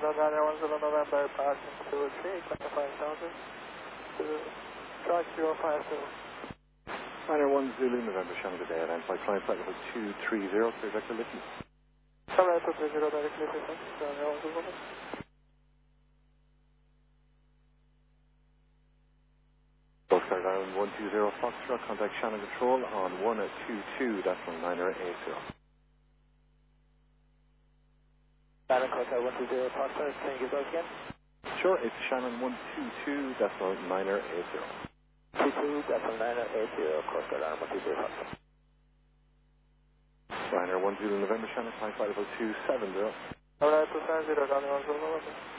10 November, passing to 325,000 to track 050. Niner 1 Zulu November, Shannon, good day. Airline flight climb flight level 230, clear vector Lytton. Alright, 230 directly, thanks. Niner 1 Zulu. Coast Guard Island 120 Foxtrot, contact Shannon Control on 122.980. Shannon Coast Guard 120 Foxtrot, can you give those again? Sure, it's Shannon 122.980. 22.980, Coast Guard Island 120 Foxtrot. Niner 1 Zulu November, Shannon, climb flight level 270. Alright, 270, Niner 1 Zulu November.